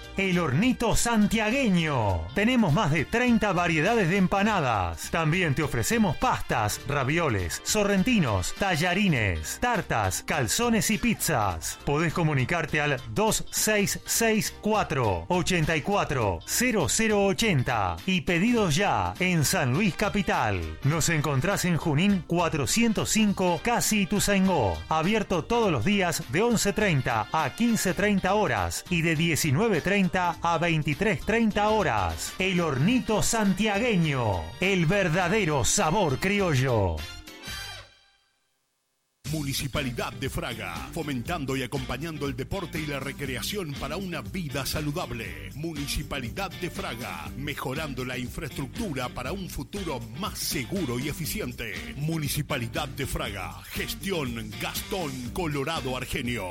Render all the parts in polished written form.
El Hornito Santiagueño. Tenemos más de 30 variedades de empanadas. También te ofrecemos pastas, ravioles, sorrentinos, tallarines, tartas, calzones y pizzas. Podés comunicarte al 2664 84 0080 y pedidos ya en San Luis Capital. Nos encontrás en Junín 405, Casi Ituzaingó. Abierto todos los días de 11:30 a 15:30 horas y de 19:30 a 23:30 horas. El Hornito Santiagueño, el verdadero sabor criollo. Municipalidad de Fraga, fomentando y acompañando el deporte y la recreación para una vida saludable. Municipalidad de Fraga, mejorando la infraestructura para un futuro más seguro y eficiente. Municipalidad de Fraga, gestión Gastón Colorado Argenio.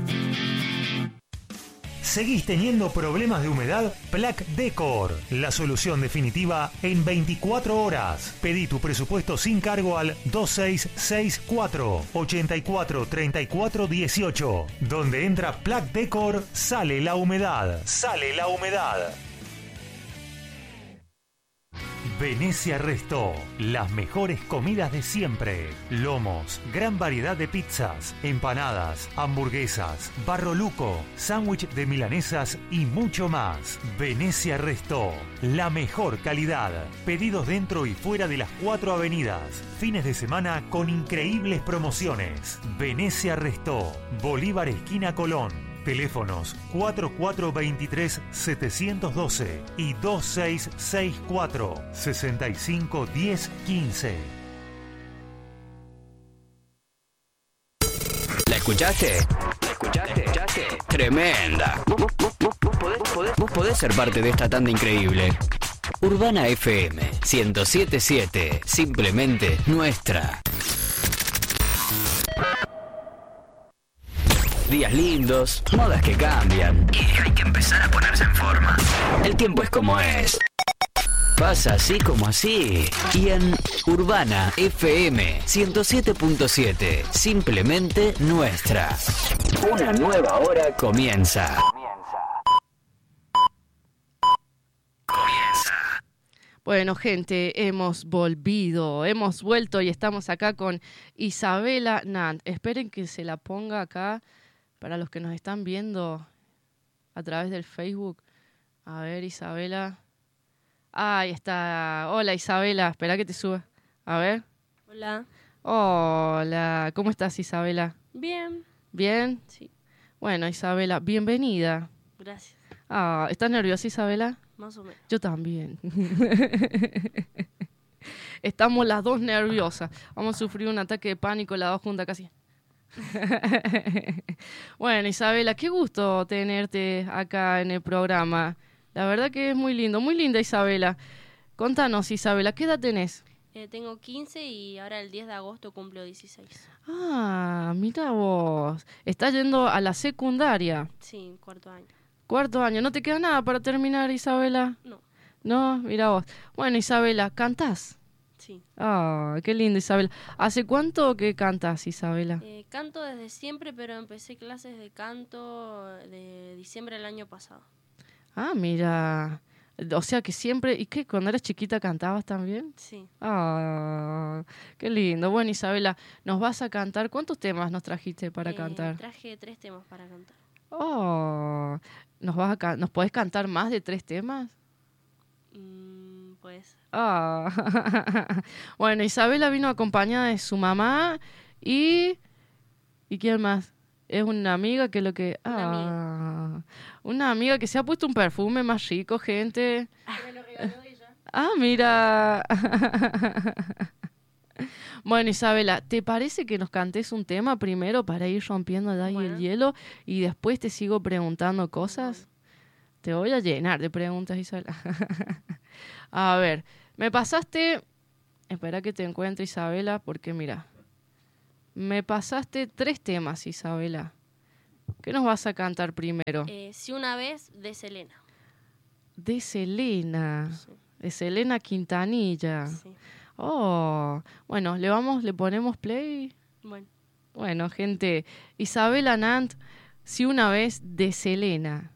¿Seguís teniendo problemas de humedad? Plac Decor, la solución definitiva en 24 horas. Pedí tu presupuesto sin cargo al 2664 84 34 18. Donde entra Plac Decor, sale la humedad. Sale la humedad. Venecia Restó, las mejores comidas de siempre. Lomos, gran variedad de pizzas, empanadas, hamburguesas, barroluco, sándwich de milanesas y mucho más. Venecia Restó, la mejor calidad. Pedidos dentro y fuera de las 4 avenidas. Fines de semana con increíbles promociones. Venecia Restó, Bolívar esquina Colón. Teléfonos 4423-712 y 2664-651015. ¿La escuchaste? ¿La escuchaste? Tremenda. Vos podés ser parte de esta tanda increíble. Urbana FM 107.7, simplemente nuestra. Días lindos, modas que cambian y hay que empezar a ponerse en forma. El tiempo es como es. Pasa así como así. Y en Urbana FM 107.7, simplemente nuestra. Una nueva hora comienza. Bueno, gente, hemos vuelto y estamos acá con Isabela Nant. Esperen que se la ponga acá para los que nos están viendo a través del Facebook. A ver, Isabela. Ahí está. Hola, Isabela. Espera que te suba. A ver. Hola. Hola. ¿Cómo estás, Isabela? Bien. ¿Bien? Sí. Bueno, Isabela, bienvenida. Gracias. ¿Estás nerviosa, Isabela? Más o menos. Yo también. Estamos las dos nerviosas. Vamos a sufrir un ataque de pánico las dos juntas casi. Bueno, Isabela, qué gusto tenerte acá en el programa. La verdad que es muy lindo, muy linda, Isabela. Contanos, Isabela, ¿qué edad tenés? Tengo 15 y ahora el 10 de agosto cumplo 16. Mira vos. Estás yendo a la secundaria. Sí, cuarto año. Cuarto año. ¿No te queda nada para terminar, Isabela? No. No, mira vos. Bueno, Isabela, ¿cantás? Sí. Qué lindo, Isabela. ¿Hace cuánto que cantas, Isabela? Canto desde siempre, pero empecé clases de canto de diciembre del año pasado. Mira. O sea que siempre... ¿Y qué? ¿Cuando eras chiquita cantabas también? Sí. Qué lindo. Bueno, Isabela, ¿nos vas a cantar? ¿Cuántos temas nos trajiste para cantar? Traje 3 temas para cantar. ¿Nos podés cantar más de 3 temas? Pues. Bueno, Isabela vino acompañada de su mamá y... ¿Y quién más? Es una amiga que lo que... Una amiga que se ha puesto un perfume más rico, gente. Me lo regaló ella. Mira. Bueno, Isabela, ¿te parece que nos cantes un tema primero para ir rompiendo ahí el hielo y después te sigo preguntando cosas? Te voy a llenar de preguntas, Isabela. A ver, me pasaste... Espera que te encuentre, Isabela, porque mira... Me pasaste 3 temas, Isabela. ¿Qué nos vas a cantar primero? Si una vez, de Selena. De Selena. Sí. De Selena Quintanilla. Sí. Bueno, le ponemos play. Bueno. Bueno, gente, Isabela Nant, Si una vez, de Selena.